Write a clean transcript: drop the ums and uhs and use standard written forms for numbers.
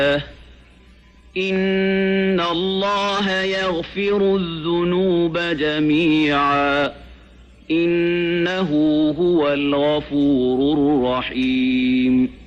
إن الله يغفر الذنوب جميعا إنه هو الغفور الرحيم.